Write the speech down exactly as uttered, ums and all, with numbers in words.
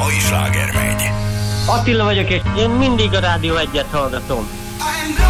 mai sláger megy. Attila vagyok, és én mindig a Rádió Egyet hallgatom.